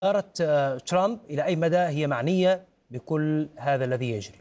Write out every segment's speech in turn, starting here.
إدارة ترامب إلى أي مدى هي معنية بكل هذا الذي يجري؟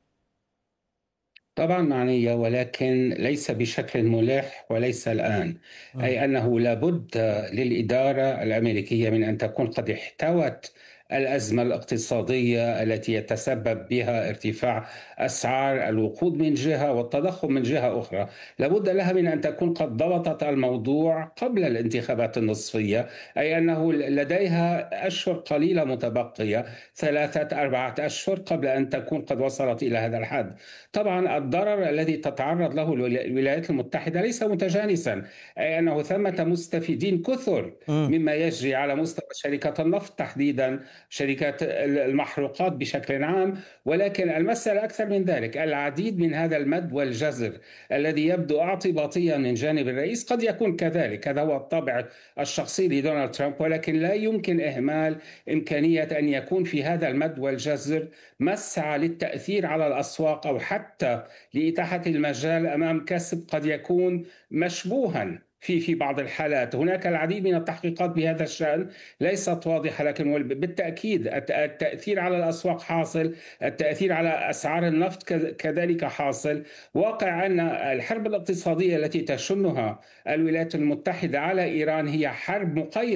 طبعا معنية، ولكن ليس بشكل ملح وليس الآن. مم. أي أنه لابد للإدارة الأمريكية من أن تكون قد احتوت الأزمة الاقتصادية التي يتسبب بها ارتفاع أسعار الوقود من جهة والتضخم من جهة أخرى. لابد لها من أن تكون قد ضبطت الموضوع قبل الانتخابات النصفية، أي أنه لديها أشهر قليلة متبقية، 3 4 أشهر قبل أن تكون قد وصلت إلى هذا الحد. طبعا الضرر الذي تتعرض له الولايات المتحدة ليس متجانسا، أي أنه ثمة مستفيدين كثر مم. مما يجري على مستوى شركات النفط تحديدا، شركات المحروقات بشكل عام. ولكن المسألة أكثر من ذلك، العديد من هذا المد والجزر الذي يبدو اعتباطيا من جانب الرئيس قد يكون كذلك، هذا هو الطابع الشخصي لدونالد ترامب. ولكن لا يمكن إهمال إمكانية أن يكون في هذا المد والجزر مسعى للتأثير على الأسواق، أو حتى لإتاحة المجال أمام كسب قد يكون مشبوها في بعض الحالات. هناك العديد من التحقيقات بهذا الشأن ليست واضحة، لكن بالتأكيد التأثير على الأسواق حاصل، التأثير على أسعار النفط كذلك حاصل. واقع أن الحرب الاقتصادية التي تشنها الولايات المتحدة على إيران هي حرب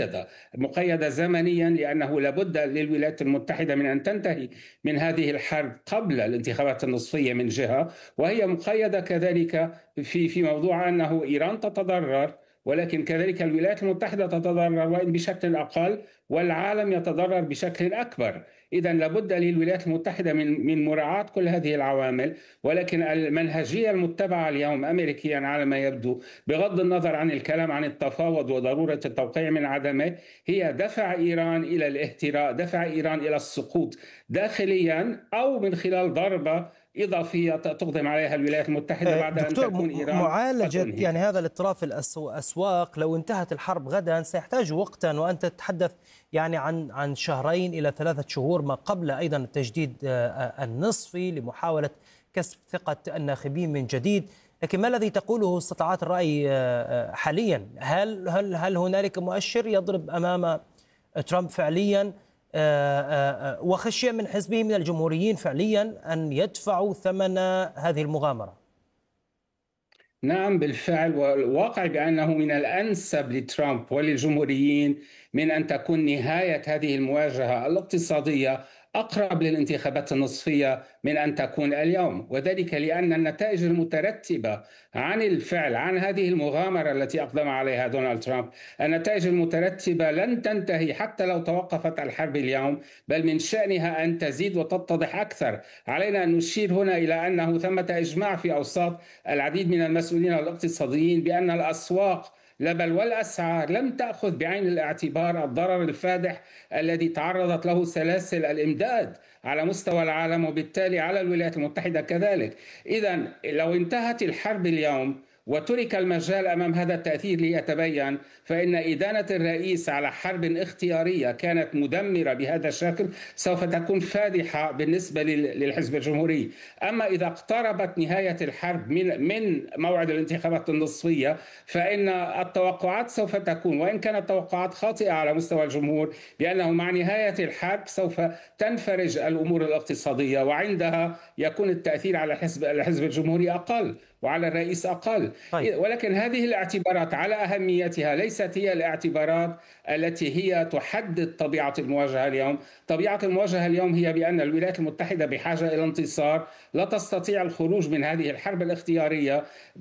مقيدة زمنيا، لأنه لابد للولايات المتحدة من أن تنتهي من هذه الحرب قبل الانتخابات النصفية من جهة، وهي مقيدة كذلك في موضوع أنه إيران تتضرر، ولكن كذلك الولايات المتحدة تتضرر وإن بشكل أقل، والعالم يتضرر بشكل أكبر. إذا لابد للولايات المتحدة من مراعاة كل هذه العوامل. ولكن المنهجية المتبعة اليوم أمريكيا على ما يبدو، بغض النظر عن الكلام عن التفاوض وضرورة التوقيع من عدمه، هي دفع إيران إلى الاهتراء، دفع إيران إلى السقوط داخليا، أو من خلال ضربة إضافية تقدم عليها الولايات المتحدة بعد أن دكتور، تكون إيران قد معالجة أنهت. يعني هذا الاضطراب في الأسواق لو انتهت الحرب غدا سيحتاج وقتا، وأنت تتحدث يعني عن شهرين إلى 3 شهور، ما قبل أيضا التجديد النصفي لمحاولة كسب ثقة الناخبين من جديد. لكن ما الذي تقوله استطلاعات الرأي حاليا؟ هل هنالك مؤشر يضرب أمام ترامب فعليا، وخشية من حزبه من الجمهوريين فعليا أن يدفعوا ثمن هذه المغامرة؟ نعم بالفعل، والواقع بأنه من الأنسب لترامب وللجمهوريين من أن تكون نهاية هذه المواجهة الاقتصادية أقرب للانتخابات النصفية من أن تكون اليوم، وذلك لأن النتائج المترتبة عن الفعل عن هذه المغامرة التي أقدم عليها دونالد ترامب، النتائج المترتبة لن تنتهي حتى لو توقفت الحرب اليوم، بل من شأنها أن تزيد وتتضح أكثر. علينا أن نشير هنا إلى أنه ثمة إجماع في أوساط العديد من المسؤولين الاقتصاديين بأن الأسواق لا بل والأسعار لم تأخذ بعين الاعتبار الضرر الفادح الذي تعرضت له سلاسل الإمداد على مستوى العالم، وبالتالي على الولايات المتحدة كذلك. إذا لو انتهت الحرب اليوم وترك المجال أمام هذا التأثير ليتبين، فإن إدانة الرئيس على حرب اختيارية كانت مدمرة بهذا الشكل سوف تكون فادحة بالنسبة للحزب الجمهوري. أما إذا اقتربت نهاية الحرب من موعد الانتخابات النصفية، فإن التوقعات سوف تكون، وإن كانت توقعات خاطئة على مستوى الجمهور، بأنه مع نهاية الحرب سوف تنفرج الأمور الاقتصادية، وعندها يكون التأثير على الحزب الجمهوري أقل وعلى الرئيس أقل. طيب. ولكن هذه الاعتبارات على أهميتها ليست هي الاعتبارات التي هي تحدد طبيعة المواجهة اليوم. طبيعة المواجهة اليوم هي بأن الولايات المتحدة بحاجة إلى انتصار، لا تستطيع الخروج من هذه الحرب الاختيارية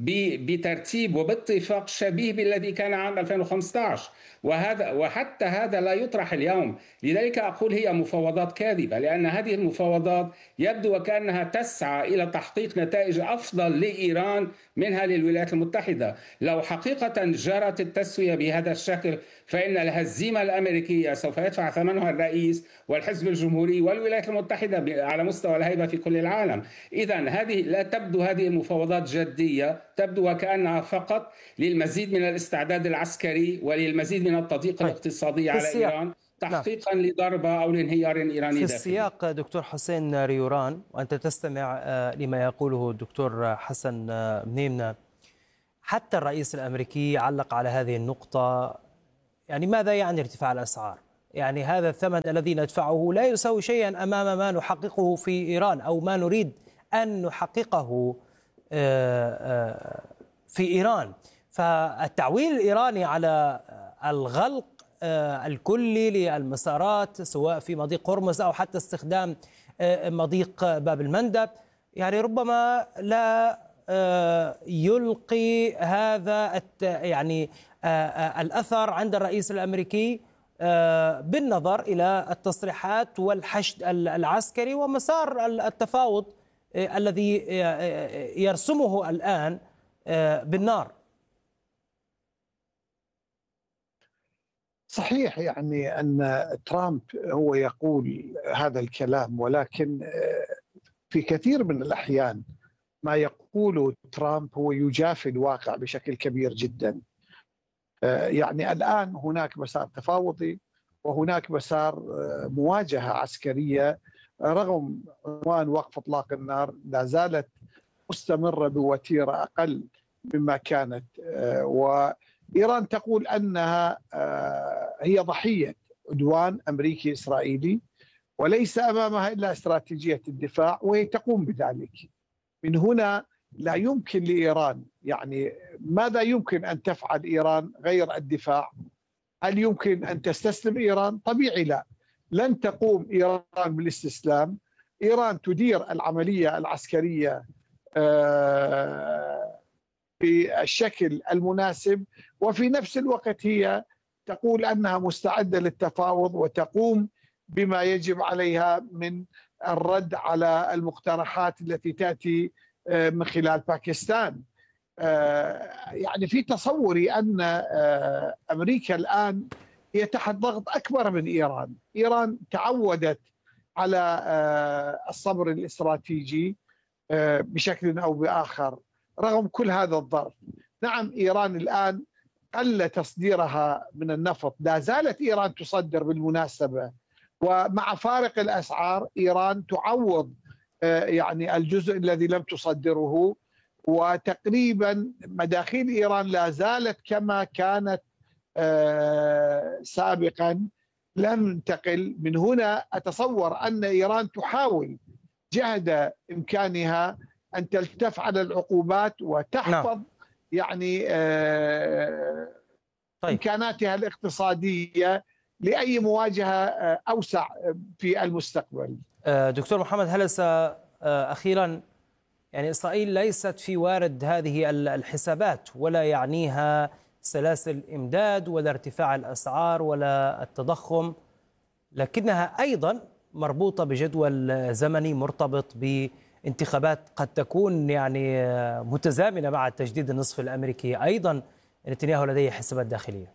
بترتيب وباتفاق شبيه بالذي كان عام 2015، وحتى هذا لا يطرح اليوم. لذلك أقول هي مفاوضات كاذبة، لأن هذه المفاوضات يبدو وكأنها تسعى إلى تحقيق نتائج أفضل لإيران منها للولايات المتحدة. لو حقيقة جرت التسوية بهذا الشكل، فإن الهزيمة الأمريكية سوف يدفع ثمنها الرئيس والحزب الجمهوري والولايات المتحدة على مستوى الهيبة في كل العالم. إذا لا تبدو هذه المفاوضات جدية، تبدو وكأنها فقط للمزيد من الاستعداد العسكري وللمزيد من التضييق طيب، الاقتصادي في على السياق. إيران، نعم. تحقيقا لضربة أو لانهيار إيراني في داخلي. السياق دكتور حسين ريوران، وأنت تستمع لما يقوله الدكتور حسن منيمنة، حتى الرئيس الأمريكي علق على هذه النقطة. يعني ماذا يعني ارتفاع الأسعار؟ يعني هذا الثمن الذي ندفعه لا يساوي شيئا أمام ما نحققه في إيران أو ما نريد أن نحققه في إيران. فالتعويل الإيراني على الغلق الكلي للمسارات سواء في مضيق هرمز أو حتى استخدام مضيق باب المندب يعني ربما لا يلقي هذا يعني الأثر عند الرئيس الأمريكي بالنظر إلى التصريحات والحشد العسكري ومسار التفاوض الذي يرسمه الآن بالنار. صحيح يعني أن ترامب هو يقول هذا الكلام، ولكن في كثير من الأحيان ما يقوله ترامب هو يجافي الواقع بشكل كبير جدا. يعني الآن هناك مسار تفاوضي وهناك مسار مواجهة عسكرية، رغم عنوان وقف إطلاق النار لا زالت مستمرة بوتيرة أقل مما كانت، وإيران تقول أنها هي ضحية عدوان أمريكي إسرائيلي وليس أمامها إلا استراتيجية الدفاع، وهي تقوم بذلك. من هنا لا يمكن لإيران، يعني ماذا يمكن أن تفعل إيران غير الدفاع؟ هل يمكن أن تستسلم إيران؟ طبيعي لا، لن تقوم إيران بالاستسلام. إيران تدير العملية العسكرية بالشكل المناسب، وفي نفس الوقت هي تقول أنها مستعدة للتفاوض وتقوم بما يجب عليها من الرد على المقترحات التي تأتي من خلال باكستان. يعني في تصوري أن أمريكا الآن هي تحت ضغط أكبر من إيران. إيران تعودت على الصبر الاستراتيجي بشكل أو بآخر رغم كل هذا الضغط. نعم إيران الآن قل تصديرها من النفط، لا زالت إيران تصدر بالمناسبة، ومع فارق الأسعار إيران تعوض يعني الجزء الذي لم تصدره، وتقريبا مداخيل إيران لا زالت كما كانت سابقا، لم تقل. من هنا أتصور أن إيران تحاول جهد إمكانها أن تلتف على العقوبات وتحفظ يعني إمكاناتها الاقتصادية لأي مواجهة أوسع في المستقبل. دكتور محمد هلسة، أخيرا يعني إسرائيل ليست في وارد هذه الحسابات، ولا يعنيها سلاسل الإمداد ولا ارتفاع الأسعار ولا التضخم، لكنها أيضا مربوطة بجدول زمني مرتبط بانتخابات قد تكون يعني متزامنة مع تجديد النصف الأمريكي. أيضا نتنياهو لديه حسابات داخلية.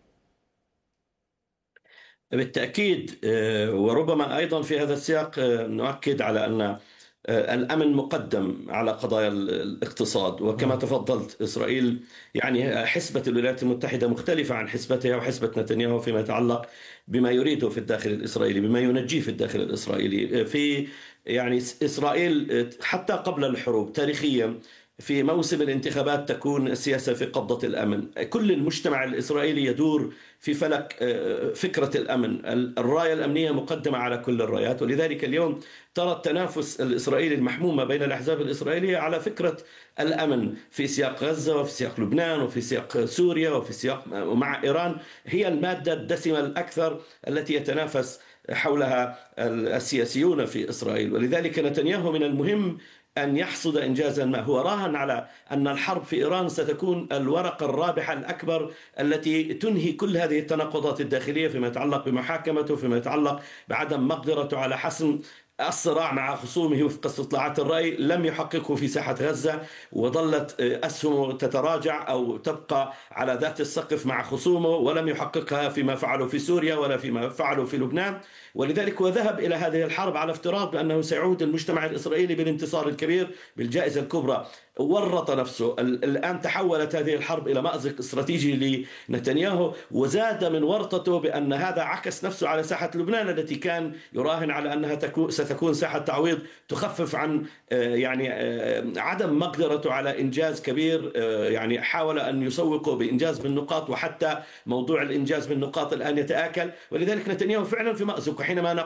بالتأكيد، وربما أيضا في هذا السياق نؤكد على أن الأمن مقدم على قضايا الاقتصاد، وكما تفضلت إسرائيل يعني حسبة الولايات المتحدة مختلفة عن حسبتها وحسبة نتنياهو فيما يتعلق بما يريده في الداخل الإسرائيلي، بما ينجيه في الداخل الإسرائيلي. في يعني إسرائيل حتى قبل الحروب تاريخيا في موسم الانتخابات تكون السياسة في قبضة الأمن. كل المجتمع الإسرائيلي يدور في فلك فكرة الأمن، الراية الأمنية مقدمة على كل الرايات، ولذلك اليوم ترى التنافس الإسرائيلي المحموم بين الأحزاب الإسرائيلية على فكرة الأمن في سياق غزة وفي سياق لبنان وفي سياق سوريا وفي سياق ومع إيران، هي المادة الدسمة الأكثر التي يتنافس حولها السياسيون في إسرائيل. ولذلك نتنياهو من المهم أن يحصد إنجازا ما هو راهن على أن الحرب في إيران ستكون الورقة الرابحة الأكبر التي تنهي كل هذه التناقضات الداخلية فيما يتعلق بمحاكمته، فيما يتعلق بعدم مقدرته على حسم الصراع مع خصومه وفق استطلاعات الرأي. لم يحققه في ساحة غزة، وظلت أسهمه تتراجع أو تبقى على ذات السقف مع خصومه، ولم يحققها فيما فعلوا في سوريا ولا فيما فعلوا في لبنان. ولذلك هو ذهب إلى هذه الحرب على افتراض بأنه سيعود المجتمع الإسرائيلي بالانتصار الكبير بالجائزة الكبرى. ورط نفسه. الآن تحولت هذه الحرب إلى مأزق استراتيجي لنتنياهو، وزاد من ورطته بأن هذا عكس نفسه على ساحة لبنان التي كان يراهن على أنها ستكون ستكون ساحة تعويض تخفف عن يعني عدم مقدرته على إنجاز كبير. يعني حاول أن يسوقه بإنجاز بالنقاط، وحتى موضوع الإنجاز بالنقاط الآن يتآكل، ولذلك نتنياهو فعلا في مأزق. حينما